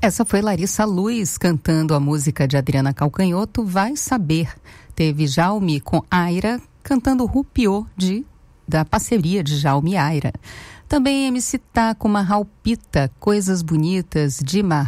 Essa foi Larissa Luz cantando a música de Adriana Calcanhoto, Vai Saber. Teve Jaume com Aira cantando Rupiô da parceria de Jaume e Aira. Também MC Tá com Marral Pita, Coisas Bonitas de